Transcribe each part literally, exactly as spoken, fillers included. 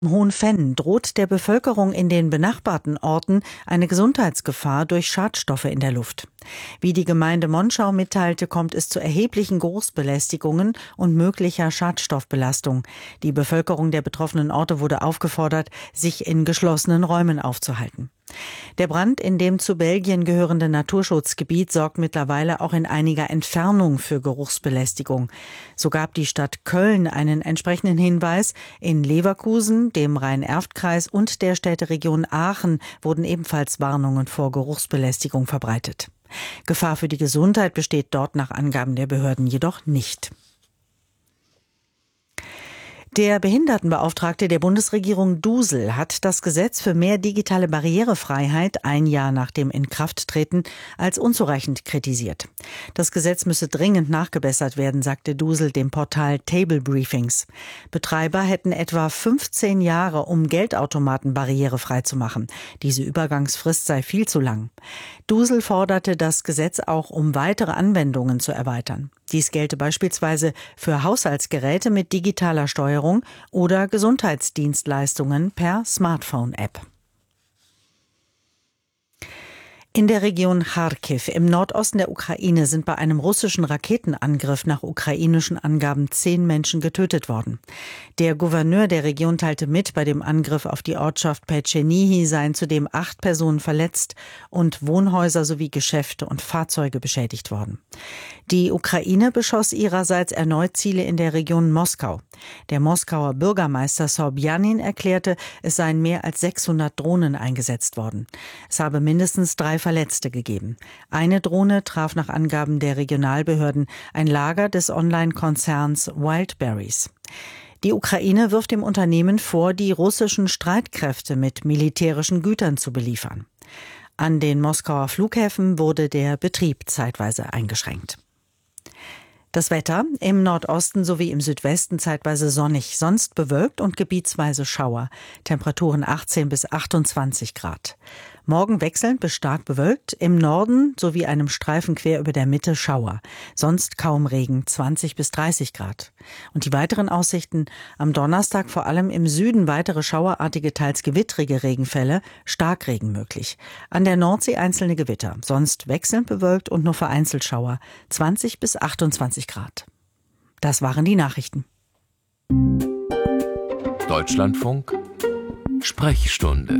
Hohenfenn droht der Bevölkerung in den benachbarten Orten eine Gesundheitsgefahr durch Schadstoffe in der Luft. Wie die Gemeinde Monschau mitteilte, kommt es zu erheblichen Geruchsbelästigungen und möglicher Schadstoffbelastung. Die Bevölkerung der betroffenen Orte wurde aufgefordert, sich in geschlossenen Räumen aufzuhalten. Der Brand in dem zu Belgien gehörenden Naturschutzgebiet sorgt mittlerweile auch in einiger Entfernung für Geruchsbelästigung. So gab die Stadt Köln einen entsprechenden Hinweis. In Leverkusen, dem Rhein-Erft-Kreis und der Städteregion Aachen wurden ebenfalls Warnungen vor Geruchsbelästigung verbreitet. Gefahr für die Gesundheit besteht dort nach Angaben der Behörden jedoch nicht. Der Behindertenbeauftragte der Bundesregierung Dusel hat das Gesetz für mehr digitale Barrierefreiheit ein Jahr nach dem Inkrafttreten als unzureichend kritisiert. Das Gesetz müsse dringend nachgebessert werden, sagte Dusel dem Portal Table Briefings. Betreiber hätten etwa fünfzehn Jahre, um Geldautomaten barrierefrei zu machen. Diese Übergangsfrist sei viel zu lang. Dusel forderte das Gesetz auch, um weitere Anwendungen zu erweitern. Dies gelte beispielsweise für Haushaltsgeräte mit digitaler Steuerung oder Gesundheitsdienstleistungen per Smartphone-App. In der Region Charkiw im Nordosten der Ukraine sind bei einem russischen Raketenangriff nach ukrainischen Angaben zehn Menschen getötet worden. Der Gouverneur der Region teilte mit, bei dem Angriff auf die Ortschaft Petschenihi seien zudem acht Personen verletzt und Wohnhäuser sowie Geschäfte und Fahrzeuge beschädigt worden. Die Ukraine beschoss ihrerseits erneut Ziele in der Region Moskau. Der Moskauer Bürgermeister Sobjanin erklärte, es seien mehr als sechshundert Drohnen eingesetzt worden. Es habe mindestens drei Verletzte gegeben. Eine Drohne traf nach Angaben der Regionalbehörden ein Lager des Online-Konzerns Wildberries. Die Ukraine wirft dem Unternehmen vor, die russischen Streitkräfte mit militärischen Gütern zu beliefern. An den Moskauer Flughäfen wurde der Betrieb zeitweise eingeschränkt. Das Wetter: im Nordosten sowie im Südwesten zeitweise sonnig, sonst bewölkt und gebietsweise Schauer. Temperaturen achtzehn bis achtundzwanzig Grad. Morgen wechselnd bis stark bewölkt, im Norden sowie einem Streifen quer über der Mitte Schauer. Sonst kaum Regen, zwanzig bis dreißig Grad. Und die weiteren Aussichten: am Donnerstag vor allem im Süden weitere schauerartige, teils gewittrige Regenfälle, Starkregen möglich. An der Nordsee einzelne Gewitter, sonst wechselnd bewölkt und nur vereinzelt Schauer, zwanzig bis achtundzwanzig Grad. Das waren die Nachrichten. Deutschlandfunk Sprechstunde.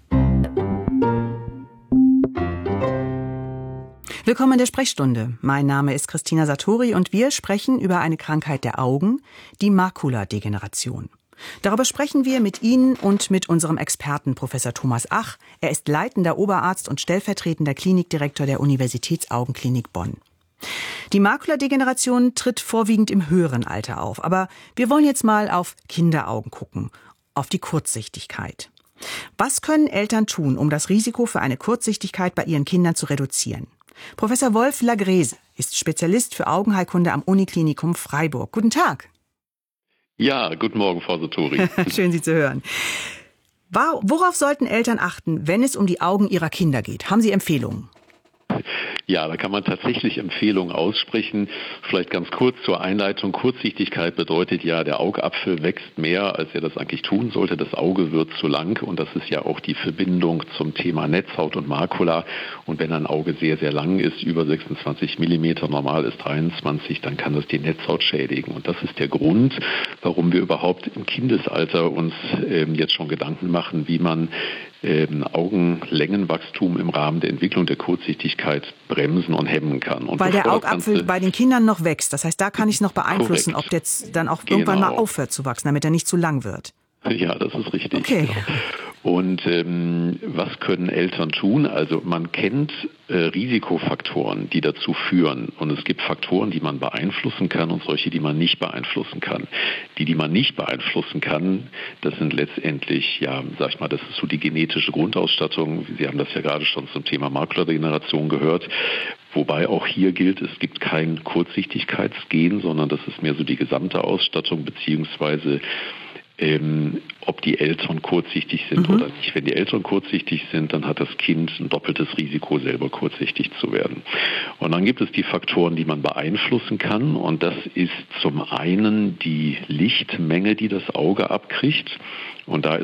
Willkommen in der Sprechstunde. Mein Name ist Christina Satori und wir sprechen über eine Krankheit der Augen, die Makuladegeneration. Darüber sprechen wir mit Ihnen und mit unserem Experten Professor Thomas Ach. Er ist leitender Oberarzt und stellvertretender Klinikdirektor der Universitätsaugenklinik Bonn. Die Makuladegeneration tritt vorwiegend im höheren Alter auf, aber wir wollen jetzt mal auf Kinderaugen gucken, auf die Kurzsichtigkeit. Was können Eltern tun, um das Risiko für eine Kurzsichtigkeit bei ihren Kindern zu reduzieren? Professor Wolf Lagrese ist Spezialist für Augenheilkunde am Uniklinikum Freiburg. Guten Tag. Ja, guten Morgen, Frau Satori. Schön, Sie zu hören. Worauf sollten Eltern achten, wenn es um die Augen ihrer Kinder geht? Haben Sie Empfehlungen? Ja, da kann man tatsächlich Empfehlungen aussprechen. Vielleicht ganz kurz zur Einleitung. Kurzsichtigkeit bedeutet ja, der Augapfel wächst mehr, als er das eigentlich tun sollte. Das Auge wird zu lang und das ist ja auch die Verbindung zum Thema Netzhaut und Makula. Und wenn ein Auge sehr, sehr lang ist, über sechsundzwanzig Millimeter, normal ist dreiundzwanzig, dann kann das die Netzhaut schädigen. Und das ist der Grund, warum wir überhaupt im Kindesalter uns ähm, jetzt schon Gedanken machen, wie man ähm, Augenlängenwachstum im Rahmen der Entwicklung der Kurzsichtigkeit bremsen und hemmen kann. Und weil der Augapfel bei den Kindern noch wächst. Das heißt, da kann ich es noch beeinflussen, korrekt, ob der jetzt dann auch irgendwann genau mal aufhört zu wachsen, damit er nicht zu lang wird. Ja, das ist richtig. Okay. Und ähm, was können Eltern tun? Also man kennt äh, Risikofaktoren, die dazu führen. Und es gibt Faktoren, die man beeinflussen kann und solche, die man nicht beeinflussen kann. Die, die man nicht beeinflussen kann, das sind letztendlich, ja, sag ich mal, das ist so die genetische Grundausstattung. Sie haben das ja gerade schon zum Thema Makuladegeneration gehört. Wobei auch hier gilt, es gibt kein Kurzsichtigkeitsgen, sondern das ist mehr so die gesamte Ausstattung beziehungsweise ähm, ob die Eltern kurzsichtig sind mhm. oder nicht. Wenn die Eltern kurzsichtig sind, dann hat das Kind ein doppeltes Risiko, selber kurzsichtig zu werden. Und dann gibt es die Faktoren, die man beeinflussen kann. Und das ist zum einen die Lichtmenge, die das Auge abkriegt. Und da